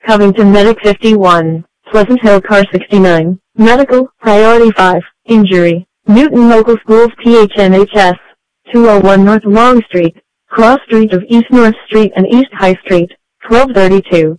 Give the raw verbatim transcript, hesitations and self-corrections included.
Covington Medic fifty-one, Pleasant Hill Car sixty-nine, Medical, Priority five, Injury, Newton Local Schools P H N H S, two oh one North Long Street, Cross Street of East North Street and East High Street, twelve thirty-two.